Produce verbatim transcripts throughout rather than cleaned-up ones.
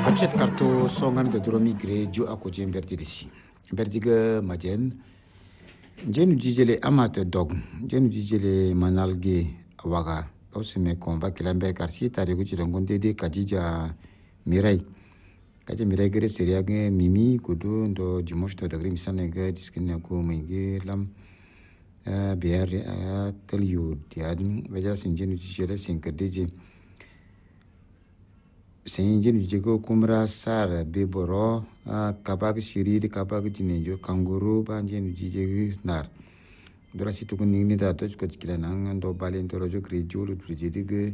Hacet kartu songan de dromi grejo ako jem bertidisi. Bertiga majen. Jenu jijele amate dog. Jenu jijele manalge waga. Tausime komba kilambe karsi tari kuchi dongonde de kajija mirai. Kaja mirai gere seriage mimi kudu ndo jimosh to dagri misane ga diskine ko menge lam biar teliu diadun veja sinjenu jijele sinkadeje. Senjin jigo kumra sar biboro kabag shiri kabag jinejo kanguru banjen jijegi snar dora situ kuning ni da toj koch kila nang do balen torojo krejo lu trijedig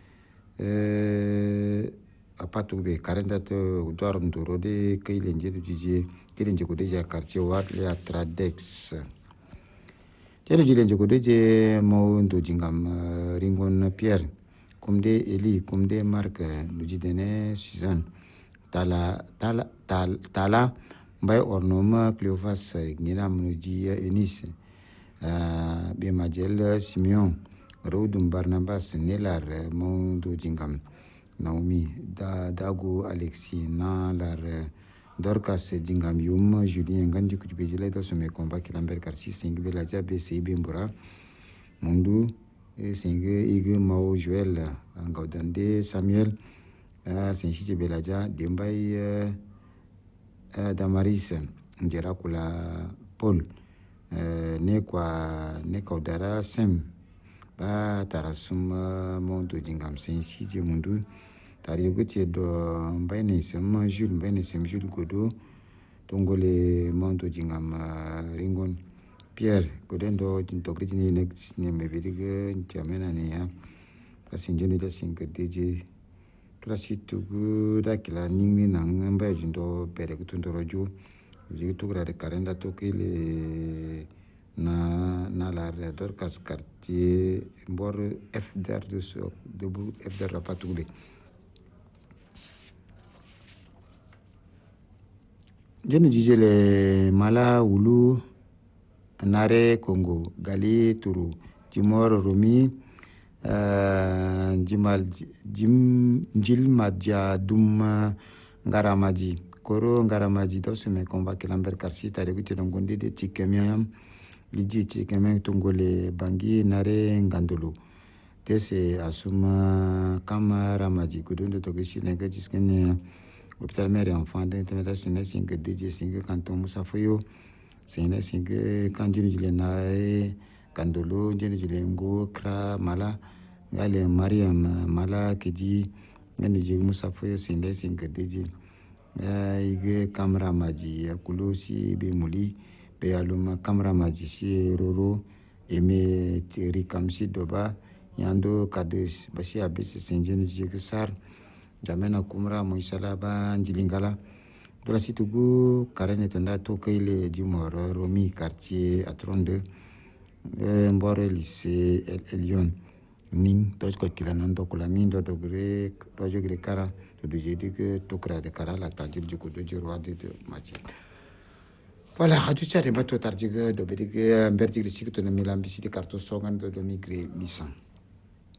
eh apatu be karenda to dor ndoro de kailenje du jije kilenje ko de ja quartier wat ya tradex jere jilenje ko de je mo ndo jingam ringon pierre kumde eli kumde mark lujidene Suzanne tala tala tala tala bay ornoma cleofas gnila mnuji enis be majel Simeon rodum Barnabas nelar mondo jingam Naomi da dago Alexis na lar Dorcas jingam yum Julien gandi kujbejele do some combat kilamber karsi singbe la jabe sebe mbura mundu singe ige mau Joel ngaudande Samuel sinchi belaja dembay Damaris njera kula Paul ne kwa ne kaudara sem ba tarasum mondo jingam sinchi je mundu tari gotie do mbayne sem Jules mbayne sem Jules godo tongole mondo jingam ringon Pierre kodendo jintokri jini next ne mebidige ntiamena ne ya pasinjeni da sinkadeje trasitu da kila ningi nang mba jindo pere kutundoroju jitu grade karenda tokile na na la Dorcas quartier mbor F D R de so debu F D R rapatube jenu dijele mala ulu Nare Congo, Gali Turu, Jimor Romi, uh, Jimal Jim Jil Madja Dum Garamaji, Koro Garamaji, Dosume Comba Kilamber Karsi, Tarekuti Dongondi de Chikemiam, Liji Chikemem Tongole Bangi, Nare Ngandulu. Tese Asuma Kamaramaji, Kudundo Togishi Lengajiskene, Hôpital Mère et Enfant d'Internet, Sénès, D J Singe, Canton Moussafoyo. Sene singe kanjinu jile nae kandolo jenu jile ngo kra mala ngale Mariam mala keji ngene jile musafoyo sene singe deji ige kamera maji kulosi be muli be aluma kamera maji si roro eme tiri kamsi doba yando kades basi abisi senjenu jile sar jamena kumra moisala ba njilingala Dola situgu karene tonda to kaile Jimor Romi quartier à trente-deux mbore lycée Elion ning toj ko kilana ndo kula mindo dogre tojo gre kara to duje dik to kra de kara la tajil juko do jirwa de machi voilà hadu chare bato tarjiga do bedige mberti gre sikto na milambi siti karto sogan do do migre misan